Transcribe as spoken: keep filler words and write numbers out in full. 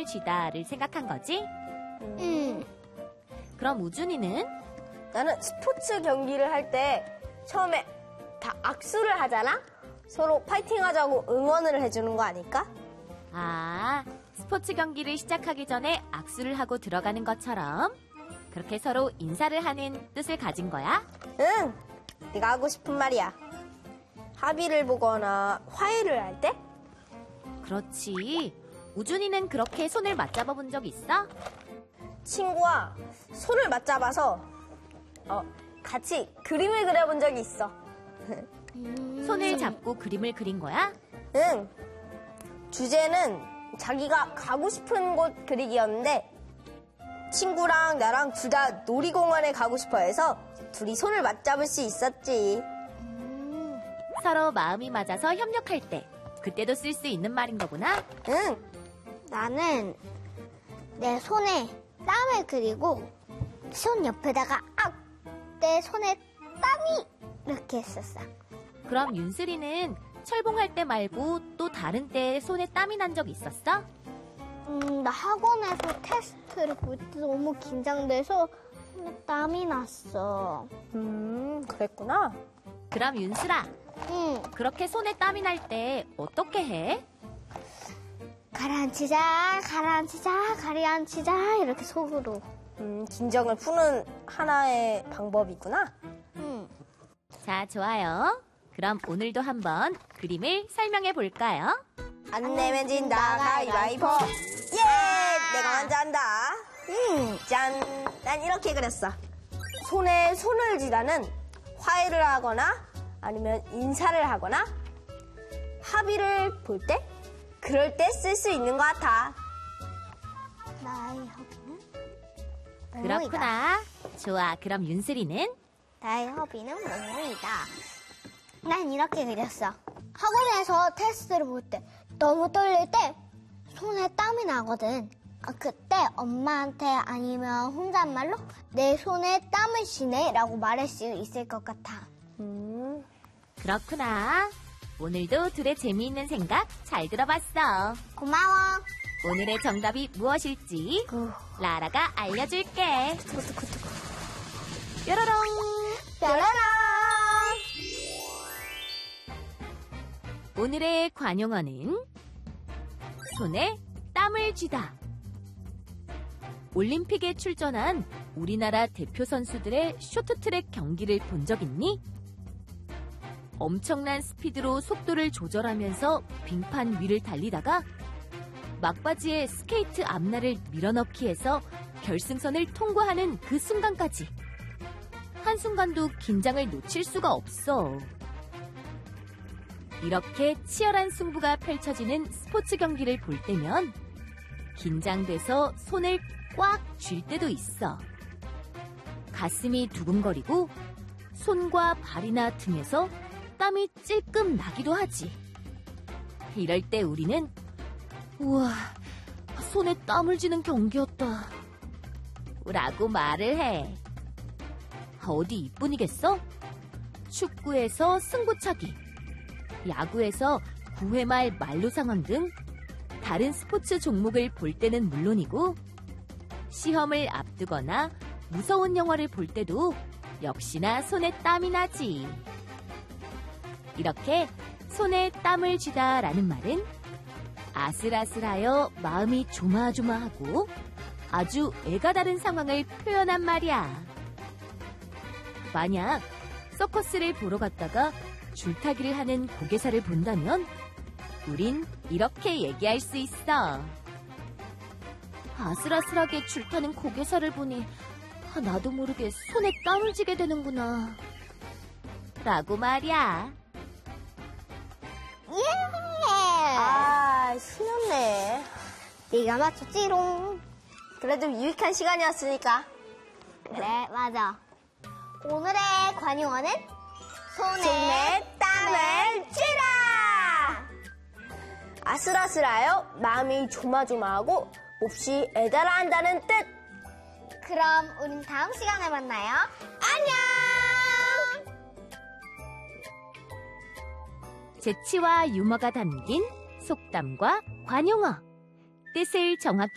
쥐다를 생각한 거지? 음. 그럼 우준이는? 나는 스포츠 경기를 할 때 처음에 다 악수를 하잖아? 서로 파이팅 하자고 응원을 해주는 거 아닐까? 아, 스포츠 경기를 시작하기 전에 악수를 하고 들어가는 것처럼 그렇게 서로 인사를 하는 뜻을 가진 거야? 응! 네가 하고 싶은 말이야. 합의를 보거나 화해를 할 때? 그렇지. 우준이는 그렇게 손을 맞잡아 본 적 있어? 친구와 손을 맞잡아서 어, 같이 그림을 그려본 적이 있어. 손을 잡고 그림을 그린 거야? 응. 주제는 자기가 가고 싶은 곳 그리기였는데 친구랑 나랑 둘 다 놀이공원에 가고 싶어 해서 둘이 손을 맞잡을 수 있었지. 서로 마음이 맞아서 협력할 때 그때도 쓸 수 있는 말인 거구나? 응. 나는 내 손에 땀을 그리고 손 옆에다가 아! 내 손에 땀이 이렇게 했었어. 그럼 윤슬이는 철봉할 때 말고 또 다른 때 손에 땀이 난 적 있었어? 음, 나 학원에서 테스트를 볼 때 너무 긴장돼서 손에 땀이 났어. 음, 그랬구나. 그럼 윤슬아, 응. 그렇게 손에 땀이 날 때 어떻게 해? 가라앉히자, 가라앉히자, 가라앉히자 이렇게 속으로. 음, 긴장을 푸는 하나의 방법이구나. 응. 자, 좋아요. 그럼 오늘도 한번 그림을 설명해 볼까요? 안 내면 진다, 가위바위보. 예! 내가 먼저 한다. 음, 짠. 난 이렇게 그렸어. 손에 손을 쥐다는 화해를 하거나 아니면 인사를 하거나 합의를 볼 때? 그럴 때 쓸 수 있는 것 같아. 나의 허비는? 그렇구나. 좋아, 그럼 윤슬이는? 나의 허비는 몽몽이다. 난 이렇게 그렸어. 학원에서 테스트를 볼 때 너무 떨릴 때 손에 땀이 나거든. 아, 그때 엄마한테 아니면 혼잣말로 내 손에 땀을 쥐네 라고 말할 수 있을 것 같아. 음, 그렇구나. 오늘도 둘의 재미있는 생각 잘 들어봤어. 고마워. 오늘의 정답이 무엇일지 라라가 알려줄게. 뾰로롱. 뾰로롱. 오늘의 관용어는 손에 땀을 쥐다. 올림픽에 출전한 우리나라 대표 선수들의 쇼트트랙 경기를 본 적 있니? 엄청난 스피드로 속도를 조절하면서 빙판 위를 달리다가 막바지에 스케이트 앞날을 밀어넣기 해서 결승선을 통과하는 그 순간까지 한순간도 긴장을 놓칠 수가 없어. 이렇게 치열한 승부가 펼쳐지는 스포츠 경기를 볼 때면 긴장돼서 손을 꽉 쥘 때도 있어. 가슴이 두근거리고 손과 발이나 등에서 땀이 찔끔 나기도 하지. 이럴 때 우리는 우와, 손에 땀을 쥐는 경기였다 라고 말을 해. 어디 이뿐이겠어? 축구에서 승부차기, 야구에서 구 회 말 만루 상황 등 다른 스포츠 종목을 볼 때는 물론이고 시험을 앞두거나 무서운 영화를 볼 때도 역시나 손에 땀이 나지. 이렇게 손에 땀을 쥐다 라는 말은 아슬아슬하여 마음이 조마조마하고 아주 애가 다른 상황을 표현한 말이야. 만약 서커스를 보러 갔다가 줄타기를 하는 고개사를 본다면 우린 이렇게 얘기할 수 있어. 아슬아슬하게 줄타는 고개사를 보니 나도 모르게 손에 땀을 쥐게 되는구나 라고 말이야. 예! 아, 신났네. 네가 맞췄지롱. 그래도 유익한 시간이었으니까. 그래, 맞아. 오늘의 관용어는 손에, 손에 땀을 쥐라! 아슬아슬하여 마음이 조마조마하고 몹시 애달아한다는 뜻. 그럼 우린 다음 시간에 만나요. 안녕! 재치와 유머가 담긴 속담과 관용어. 뜻을 정확히